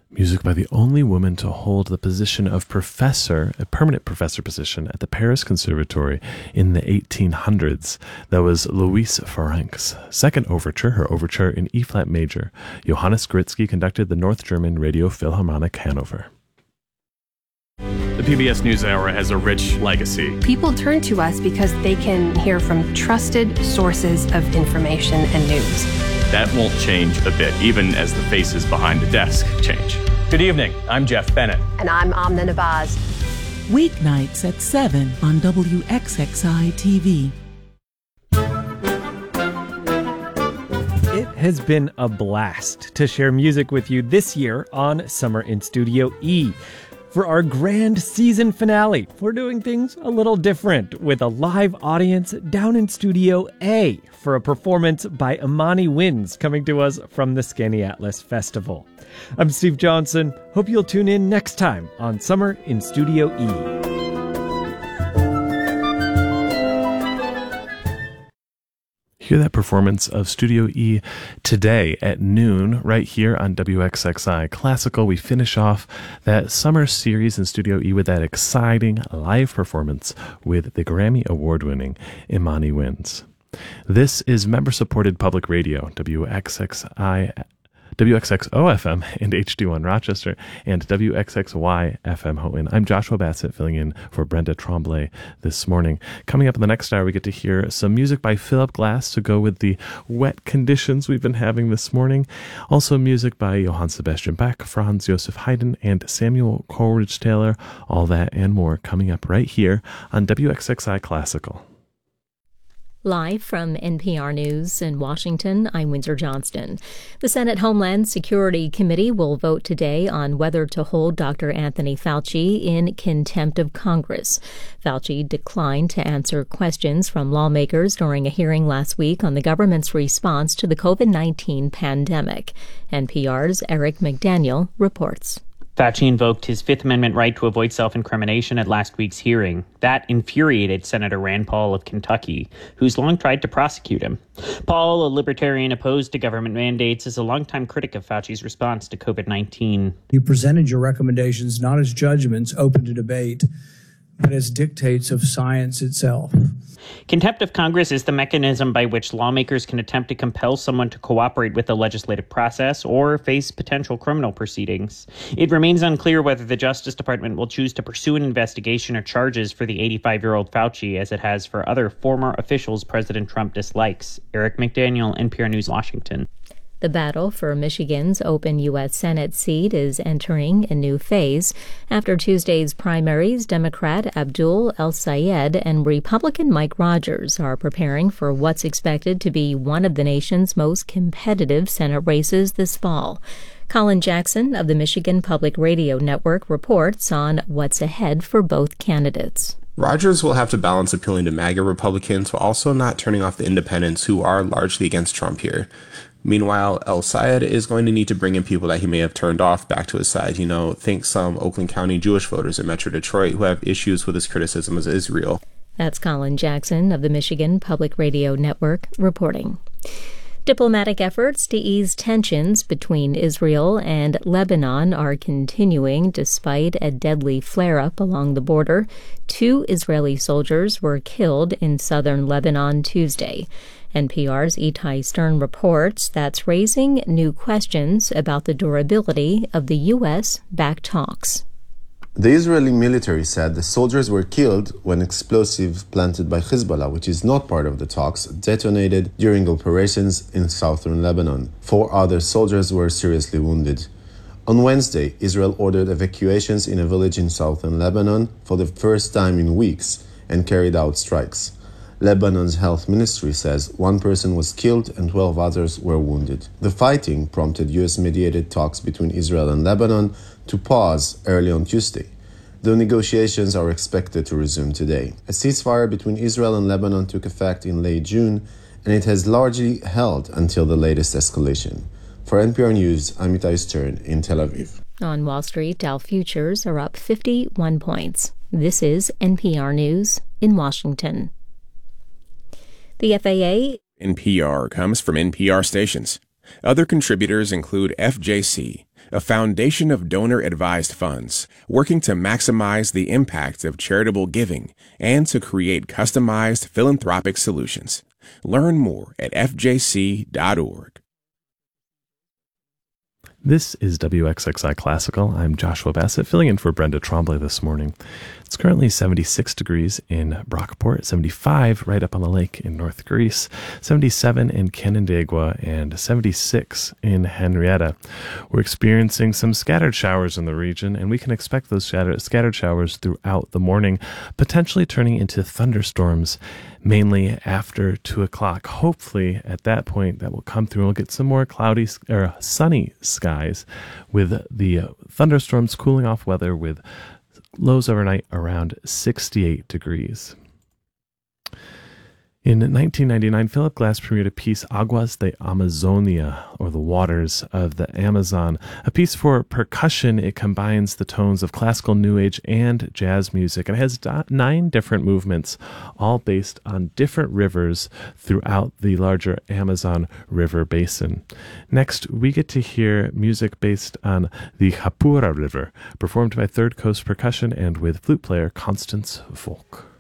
Music by the only woman to hold the position of professor, a permanent professor position at the Paris Conservatory in the 1800s. That was Louise Ferenc's second overture, her overture in E-flat major. Johannes Gritzky conducted the North German Radio Philharmonic Hanover. The PBS NewsHour has a rich legacy. People turn to us because they can hear from trusted sources of information and news. That won't change a bit, even as the faces behind the desk change. Good evening. I'm Jeff Bennett. And I'm Amna Nabaz. Weeknights at 7 on WXXI TV. It has been a blast to share music with you this year on Summer in Studio E. For our grand season finale, we're doing things a little different with a live audience down in Studio A for a performance by Imani Winds coming to us from the Scaniatlas Festival. I'm Steve Johnson. Hope you'll tune in next time on Summer in Studio E. Hear that performance of Studio E today at noon right here on WXXI Classical. We finish off that summer series in Studio E with that exciting live performance with the Grammy Award-winning Imani Winds. This is member-supported public radio, WXXO-FM and HD1 Rochester, and WXXY-FM Houghton. I'm Joshua Bassett, filling in for Brenda Tremblay this morning. Coming up in the next hour, we get to hear some music by Philip Glass to go with the wet conditions we've been having this morning. Also music by Johann Sebastian Bach, Franz Joseph Haydn, and Samuel Coleridge Taylor. All that and more coming up right here on WXXI Classical. Live from NPR News in Washington, I'm Windsor Johnston. The Senate Homeland Security Committee will vote today on whether to hold Dr. Anthony Fauci in contempt of Congress. Fauci declined to answer questions from lawmakers during a hearing last week on the government's response to the COVID-19 pandemic. NPR's Eric McDaniel reports. Fauci invoked his Fifth Amendment right to avoid self-incrimination at last week's hearing. That infuriated Senator Rand Paul of Kentucky, who's long tried to prosecute him. Paul, a libertarian opposed to government mandates, is a longtime critic of Fauci's response to COVID-19. You presented your recommendations not as judgments open to debate, but as dictates of science itself. Contempt of Congress is the mechanism by which lawmakers can attempt to compel someone to cooperate with the legislative process or face potential criminal proceedings. It remains unclear whether the Justice Department will choose to pursue an investigation or charges for the 85-year-old Fauci as it has for other former officials President Trump dislikes. Eric McDaniel, NPR News, Washington. The battle for Michigan's open U.S. Senate seat is entering a new phase. After Tuesday's primaries, Democrat Abdul El-Sayed and Republican Mike Rogers are preparing for what's expected to be one of the nation's most competitive Senate races this fall. Colin Jackson of the Michigan Public Radio Network reports on what's ahead for both candidates. Rogers will have to balance appealing to MAGA Republicans while also not turning off the independents who are largely against Trump here. Meanwhile, El-Sayed is going to need to bring in people that he may have turned off back to his side. Think some Oakland County Jewish voters in Metro Detroit who have issues with his criticism of Israel. That's Colin Jackson of the Michigan Public Radio Network reporting. Diplomatic efforts to ease tensions between Israel and Lebanon are continuing despite a deadly flare-up along the border. 2 Israeli soldiers were killed in southern Lebanon Tuesday. NPR's Itai Stern reports that's raising new questions about the durability of the U.S.-backed talks. The Israeli military said the soldiers were killed when explosives planted by Hezbollah, which is not part of the talks, detonated during operations in southern Lebanon. 4 other soldiers were seriously wounded. On Wednesday, Israel ordered evacuations in a village in southern Lebanon for the first time in weeks and carried out strikes. Lebanon's health ministry says 1 person was killed and 12 others were wounded. The fighting prompted U.S.-mediated talks between Israel and Lebanon to pause early on Tuesday. The negotiations are expected to resume today. A ceasefire between Israel and Lebanon took effect in late June, and it has largely held until the latest escalation. For NPR News, I'm Itai Stern in Tel Aviv. On Wall Street, Dow futures are up 51 points. This is NPR News in Washington. The FAA. NPR comes from NPR stations. Other contributors include FJC, a foundation of donor-advised funds working to maximize the impact of charitable giving and to create customized philanthropic solutions. Learn more at fjc.org. This is WXXI Classical. I'm Joshua Bassett, filling in for Brenda Tremblay this morning. It's currently 76 degrees in Brockport, 75 right up on the lake in North Greece, 77 in Canandaigua, and 76 in Henrietta. We're experiencing some scattered showers in the region, and we can expect those scattered showers throughout the morning, potentially turning into thunderstorms, mainly after 2 o'clock. Hopefully, at that point, that will come through and we'll get some more cloudy or sunny skies with the thunderstorms cooling off weather with lows overnight around 68 degrees. In 1999, Philip Glass premiered a piece, Aguas de Amazonia, or The Waters of the Amazon, a piece for percussion. It combines the tones of classical, new age, and jazz music, and it has 9 different movements, all based on different rivers throughout the larger Amazon River basin. Next, we get to hear music based on the Japura River, performed by Third Coast Percussion and with flute player Constance Volk.